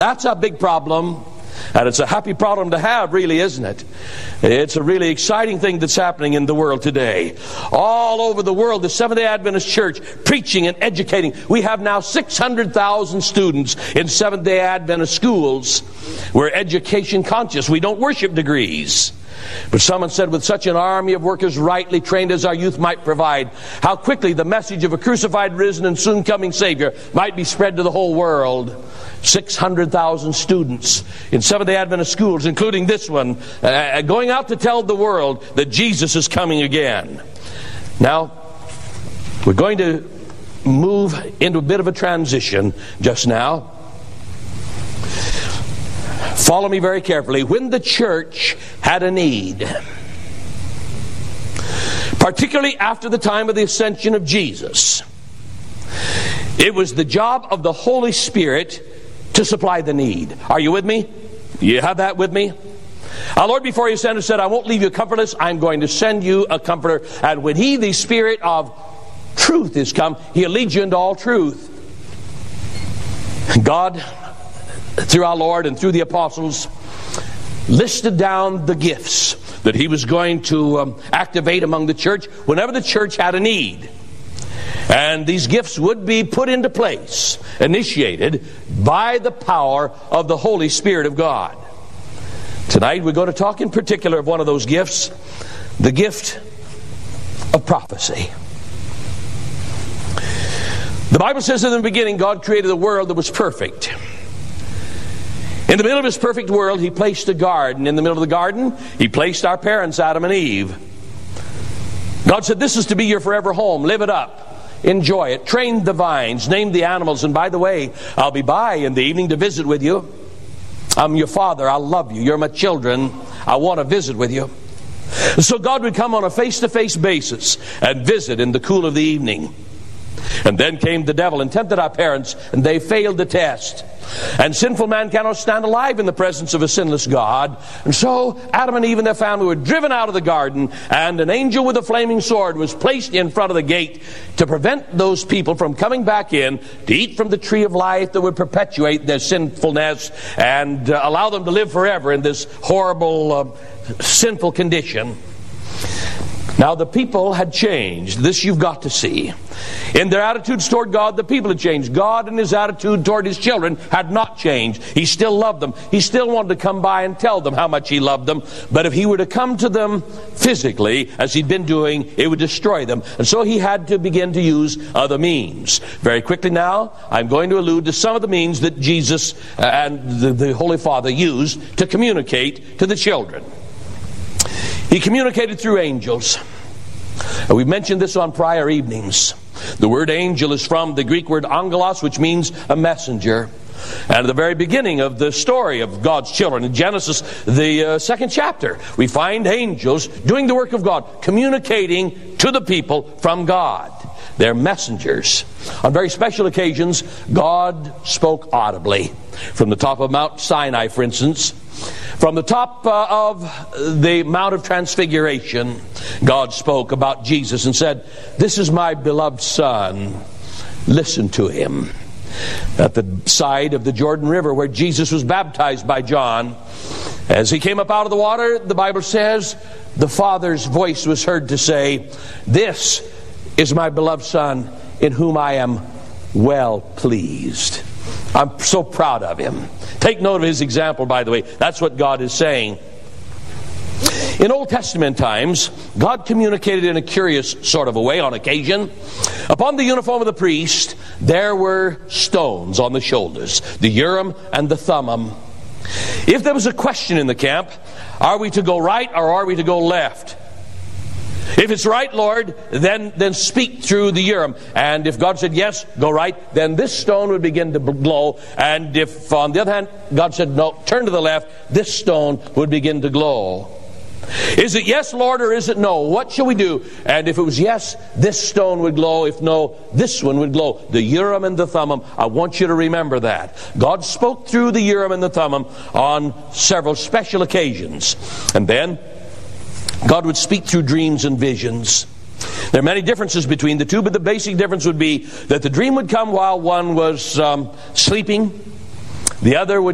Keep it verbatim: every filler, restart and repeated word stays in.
That's a big problem. And it's a happy problem to have, really, isn't it? It's a really exciting thing that's happening in the world today. All over the world, the Seventh-day Adventist Church preaching and educating. We have now six hundred thousand students in Seventh-day Adventist schools. We're education conscious. We don't worship degrees. But someone said, with such an army of workers rightly trained as our youth might provide, how quickly the message of a crucified, risen, and soon coming Savior might be spread to the whole world. six hundred thousand students in Seventh-day Adventist schools, including this one, uh, going out to tell the world that Jesus is coming again. Now, we're going to move into a bit of a transition just now. Follow me very carefully. When the church had a need, particularly after the time of the ascension of Jesus, it was the job of the Holy Spirit to supply the need. Are you with me? You have that with me? Our Lord, before He sent us, said, I won't leave you comfortless. I'm going to send you a comforter. And when He, the Spirit of truth, is come, He'll lead you into all truth. God, through our Lord and through the apostles, listed down the gifts that He was going to um, activate among the church whenever the church had a need. And these gifts would be put into place, initiated by the power of the Holy Spirit of God. Tonight we're going to talk in particular of one of those gifts, the gift of prophecy. The Bible says in the beginning, God created a world that was perfect. In the middle of His perfect world, He placed a garden. In the middle of the garden, He placed our parents, Adam and Eve. God said, this is to be your forever home. Live it up. Enjoy it. Train the vines. Name the animals. And by the way, I'll be by in the evening to visit with you. I'm your father. I love you. You're my children. I want to visit with you. So God would come on a face-to-face basis and visit in the cool of the evening. And then came the devil and tempted our parents, and they failed the test. And sinful man cannot stand alive in the presence of a sinless God. And so Adam and Eve and their family were driven out of the garden, and an angel with a flaming sword was placed in front of the gate to prevent those people from coming back in to eat from the tree of life that would perpetuate their sinfulness and uh, allow them to live forever in this horrible, uh, sinful condition. Now the people had changed. This you've got to see. In their attitudes toward God, the people had changed. God in His attitude toward His children had not changed. He still loved them. He still wanted to come by and tell them how much He loved them. But if He were to come to them physically, as He'd been doing, it would destroy them. And so He had to begin to use other means. Very quickly now, I'm going to allude to some of the means that Jesus and the, the Holy Father used to communicate to the children. He communicated through angels. And we've mentioned this on prior evenings. The word angel is from the Greek word angelos, which means a messenger. And at the very beginning of the story of God's children, in Genesis, the uh, second chapter, we find angels doing the work of God, communicating to the people from God. They're messengers. On very special occasions, God spoke audibly. From the top of Mount Sinai, for instance, from the top uh, of the Mount of Transfiguration, God spoke about Jesus and said, this is my beloved Son. Listen to Him. At the side of the Jordan River where Jesus was baptized by John, as He came up out of the water, the Bible says, the Father's voice was heard to say, this is my beloved Son in whom I am well pleased. I'm so proud of Him. Take note of His example, by the way. That's what God is saying. In Old Testament times, God communicated in a curious sort of a way on occasion. Upon the uniform of the priest, there were stones on the shoulders, the Urim and the Thummim. If there was a question in the camp, are we to go right or are we to go left? If it's right, Lord, then, then speak through the Urim. And if God said, yes, go right, then this stone would begin to glow. And if, on the other hand, God said, no, turn to the left, this stone would begin to glow. Is it yes, Lord, or is it no? What shall we do? And if it was yes, this stone would glow. If no, this one would glow. The Urim and the Thummim. I want you to remember that. God spoke through the Urim and the Thummim on several special occasions. And then God would speak through dreams and visions. There are many differences between the two, but the basic difference would be that the dream would come while one was um, sleeping. The other would